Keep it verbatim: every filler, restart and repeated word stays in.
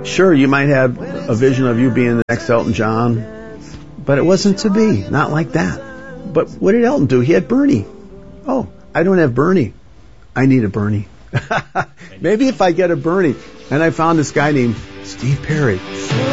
Sure, you might have a vision of you being the next Elton John, but it wasn't to be. Not like that. But what did Elton do? He had Bernie. Oh, I don't have Bernie. I need a Bernie. Maybe if I get a Bernie. And I found this guy named Steve Perry.